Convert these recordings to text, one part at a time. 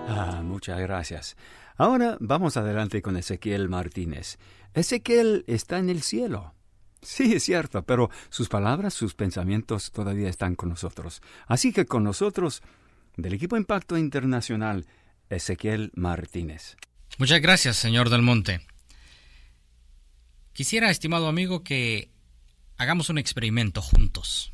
Muchas gracias. Ahora vamos adelante con Ezequiel Martínez. Ezequiel está en el cielo. Sí, es cierto, pero sus palabras, sus pensamientos todavía están con nosotros. Así que con nosotros, del equipo Impacto Internacional, Ezequiel Martínez. Muchas gracias, señor Del Monte. Quisiera, estimado amigo, que hagamos un experimento juntos.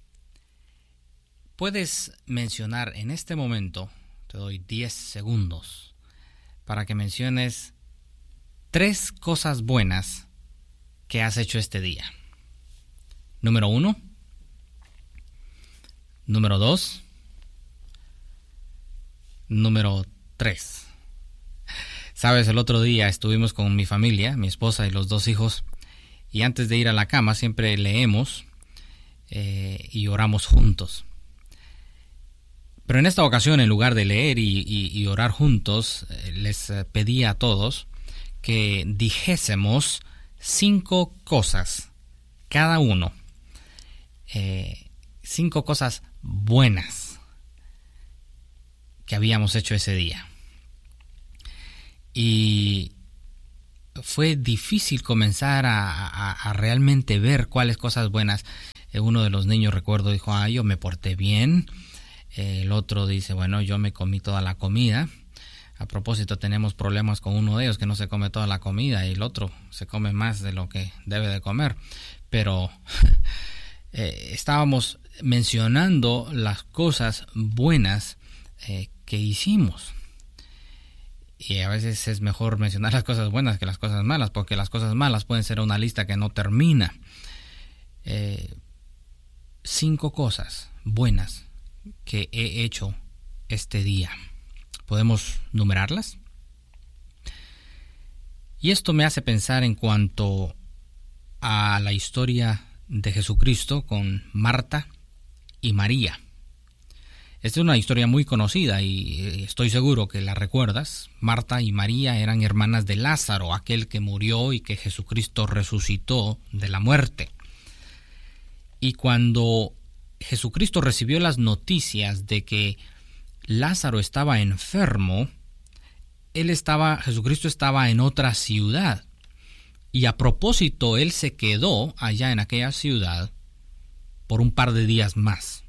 Puedes mencionar en este momento, te doy 10 segundos, para que menciones 3 cosas buenas que has hecho este día. Número 1. Número 2. Número 3. Sabes, el otro día estuvimos con mi familia, mi esposa y los 2 hijos, y antes de ir a la cama siempre leemos y oramos juntos. Pero en esta ocasión, en lugar de leer y orar juntos, les pedí a todos que dijésemos 5 cosas, cada uno, 5 cosas buenas que habíamos hecho ese día. Y fue difícil comenzar a realmente ver cuáles cosas buenas. Uno de los niños, recuerdo, dijo, yo me porté bien. El otro dice, bueno, yo me comí toda la comida. A propósito, tenemos problemas con uno de ellos que no se come toda la comida y el otro se come más de lo que debe de comer. Pero estábamos mencionando las cosas buenas que hicimos. Y a veces es mejor mencionar las cosas buenas que las cosas malas, porque las cosas malas pueden ser una lista que no termina. 5 cosas buenas que he hecho este día. ¿Podemos numerarlas? Y esto me hace pensar en cuanto a la historia de Jesucristo con Marta y María. Esta es una historia muy conocida y estoy seguro que la recuerdas. Marta y María eran hermanas de Lázaro, aquel que murió y que Jesucristo resucitó de la muerte. Y cuando Jesucristo recibió las noticias de que Lázaro estaba enfermo, Jesucristo estaba en otra ciudad. Y a propósito, él se quedó allá en aquella ciudad por un par de días más.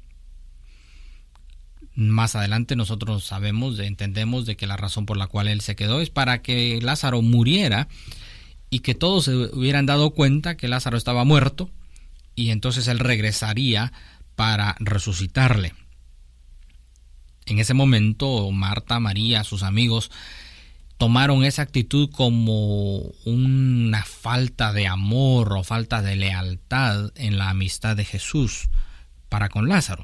Más adelante nosotros entendemos de que la razón por la cual él se quedó es para que Lázaro muriera y que todos se hubieran dado cuenta que Lázaro estaba muerto y entonces él regresaría para resucitarle. En ese momento, Marta, María, sus amigos tomaron esa actitud como una falta de amor o falta de lealtad en la amistad de Jesús para con Lázaro.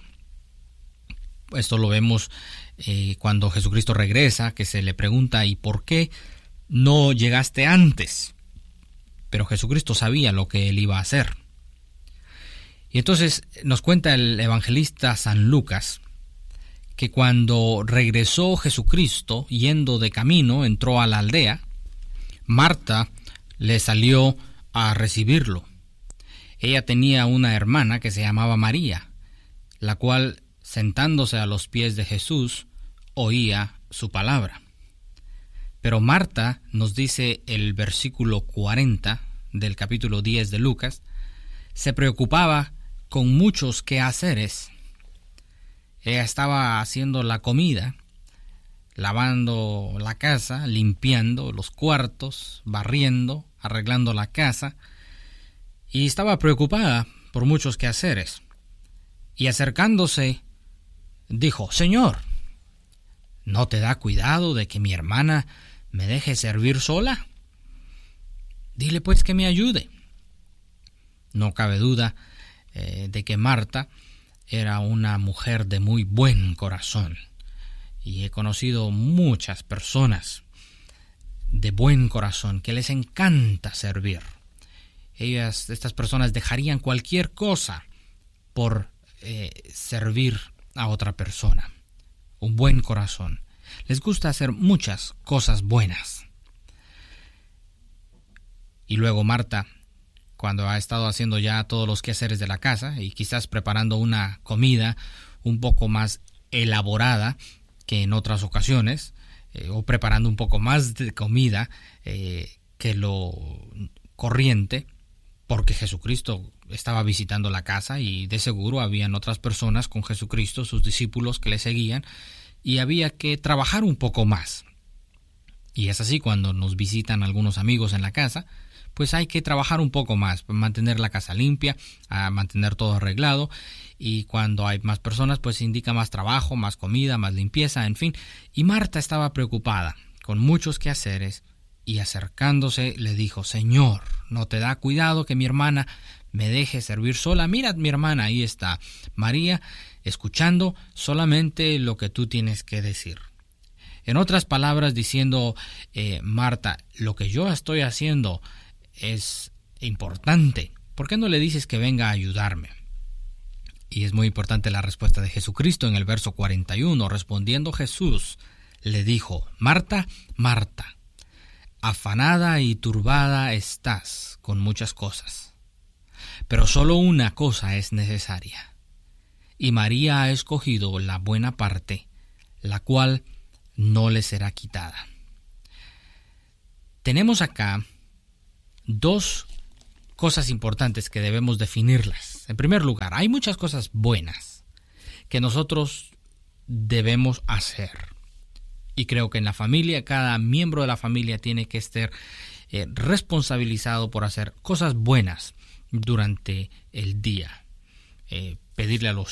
Esto lo vemos cuando Jesucristo regresa, que se le pregunta, ¿y por qué no llegaste antes? Pero Jesucristo sabía lo que él iba a hacer. Y entonces nos cuenta el evangelista San Lucas que cuando regresó Jesucristo, yendo de camino, entró a la aldea, Marta le salió a recibirlo. Ella tenía una hermana que se llamaba María, la cual, sentándose a los pies de Jesús, oía su palabra. Pero Marta, nos dice el versículo 40 del capítulo 10 de Lucas, se preocupaba con muchos quehaceres. Ella estaba haciendo la comida, lavando la casa, limpiando los cuartos, barriendo, arreglando la casa, y estaba preocupada por muchos quehaceres. Y acercándose, dijo, Señor, ¿no te da cuidado de que mi hermana me deje servir sola? Dile pues que me ayude. No cabe duda de que Marta era una mujer de muy buen corazón. Y he conocido muchas personas de buen corazón que les encanta servir. Estas personas dejarían cualquier cosa por servir a otra persona. Un buen corazón. Les gusta hacer muchas cosas buenas. Y luego Marta, cuando ha estado haciendo ya todos los quehaceres de la casa y quizás preparando una comida un poco más elaborada que en otras ocasiones, o preparando un poco más de comida que lo corriente, porque Jesucristo estaba visitando la casa y de seguro habían otras personas con Jesucristo, sus discípulos que le seguían, y había que trabajar un poco más. Y es así cuando nos visitan algunos amigos en la casa, pues hay que trabajar un poco más, mantener la casa limpia, mantener todo arreglado, y cuando hay más personas pues indica más trabajo, más comida, más limpieza, en fin. Y Marta estaba preocupada, con muchos quehaceres, y acercándose le dijo: Señor, ¿no te da cuidado que mi hermana me deje servir sola? Mira, mi hermana, ahí está María, escuchando solamente lo que tú tienes que decir. En otras palabras, diciendo Marta, lo que yo estoy haciendo es importante. ¿Por qué no le dices que venga a ayudarme? Y es muy importante la respuesta de Jesucristo en el verso 41. Respondiendo Jesús, le dijo: Marta, Marta, afanada y turbada estás con muchas cosas, pero solo una cosa es necesaria. Y María ha escogido la buena parte, la cual no le será quitada. Tenemos acá dos cosas importantes que debemos definirlas. En primer lugar, hay muchas cosas buenas que nosotros debemos hacer. Y creo que en la familia, cada miembro de la familia tiene que estar responsabilizado por hacer cosas buenas durante el día. Pedirle a los